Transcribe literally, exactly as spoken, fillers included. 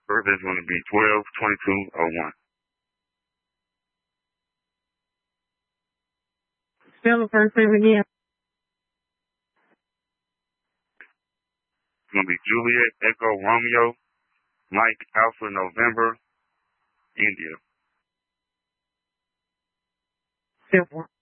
Birthday is going to be twelve twenty-two oh one. Spell the first name again. It's going to be Juliet, Echo, Romeo, Mike, Alpha, November, India. Simple.